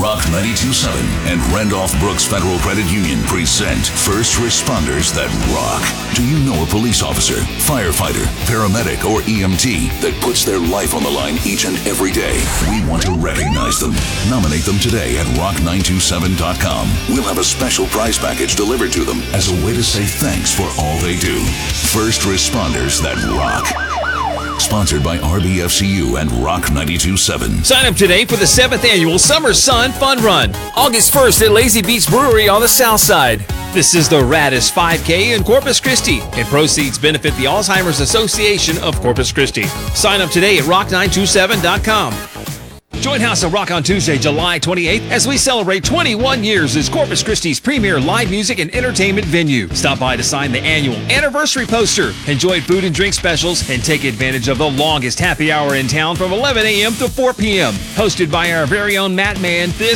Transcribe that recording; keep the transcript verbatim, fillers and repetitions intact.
Rock ninety-two point seven and Randolph Brooks Federal Credit Union present First Responders That Rock. Do you know a police officer, firefighter, paramedic, or E M T that puts their life on the line each and every day? We want to recognize them. Nominate them today at rock nine two seven dot com. We'll have a special prize package delivered to them as a way to say thanks for all they do. First Responders That Rock. Sponsored by R B F C U and Rock ninety-two point seven. Sign up today for the seventh Annual Summer Sun Fun Run, August first at Lazy Beach Brewery on the South Side. This is the raddest five K in Corpus Christi, and proceeds benefit the Alzheimer's Association of Corpus Christi. Sign up today at rock nine two seven dot com. Join House of Rock on Tuesday, July twenty-eighth, as we celebrate twenty-one years as Corpus Christi's premier live music and entertainment venue. Stop by to sign the annual anniversary poster, enjoy food and drink specials, and take advantage of the longest happy hour in town from eleven a.m. to four p.m. Hosted by our very own Matt Mann, this